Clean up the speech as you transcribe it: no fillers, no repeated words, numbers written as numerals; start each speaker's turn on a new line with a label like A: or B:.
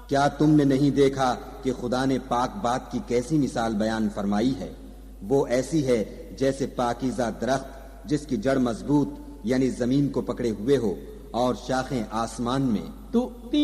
A: क्या तुमने नहीं देखा कि खुदा ने पाक बात की कैसी मिसाल बयान फरमाई है? वो ऐसी है जैसे पाकीज़ा दरख्त जिसकी जड़ मजबूत यानी जमीन को पकड़े हुए हो और शाखें आसमान में।
B: तु'ती